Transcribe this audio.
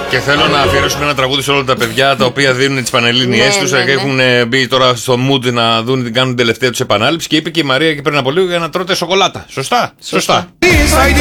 Και θέλω να αφιερώσουμε ένα τραγούδι σε όλα τα παιδιά τα οποία δίνουν τις πανελλήνιές τους. Έχουν μπει τώρα στο mood να δουν την κάνουν τελευταία τους επανάληψη. Και είπε και η Μαρία και πριν από λίγο για να τρώτε σοκολάτα. Σωστά.